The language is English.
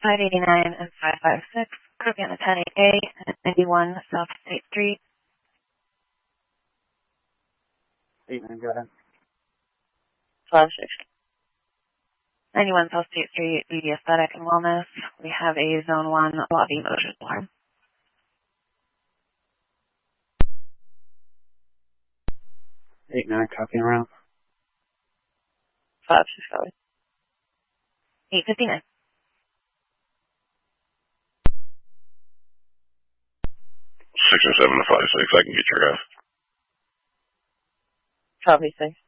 589 and 556, copy on the 10-8A at 91 South State Street. 89, go ahead. 1260. 91 South State Street, Beauty Aesthetic and Wellness. We have a Zone 1 lobby motion alarm. 89, copy around. 560. 859. 6 and 7 to 5, 6. I can get your guys. 1286.